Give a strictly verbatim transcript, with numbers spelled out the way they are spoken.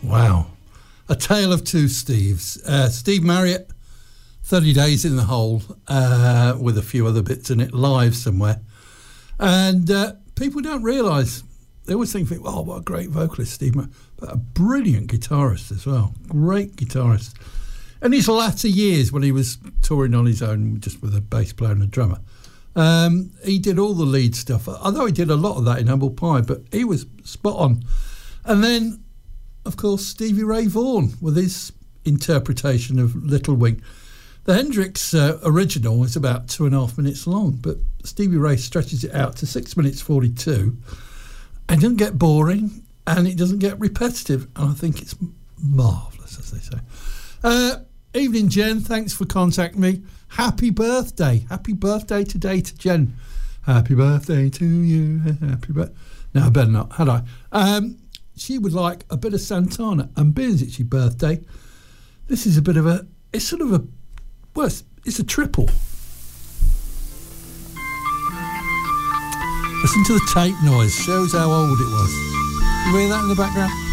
Wow. A Tale of Two Steves. Uh, Steve Marriott, thirty days in the Hole, uh, with a few other bits in it, live somewhere. And uh, people don't realise, they always think, oh, what a great vocalist, Steve Marriott. But a brilliant guitarist as well. Great guitarist. In his latter years, when he was touring on his own, just with a bass player and a drummer, um, he did all the lead stuff. Although he did a lot of that in Humble Pie, but he was spot on. And then, of course, Stevie Ray Vaughan with his interpretation of Little Wing. The Hendrix uh, original is about two and a half minutes long, but Stevie Ray stretches it out to six minutes forty-two, and it doesn't get boring, and it doesn't get repetitive, and I think it's marvellous, as they say. Uh, evening, Jen. Thanks for contacting me. Happy birthday. Happy birthday today to Jen. Happy birthday to you. Happy birthday. No, I better not, had I? Um, she would like a bit of Santana, and being it's your birthday, this is a bit of a, it's sort of a, well, it's, it's a triple. Listen to the tape noise, shows how old it was. You hear that in the background?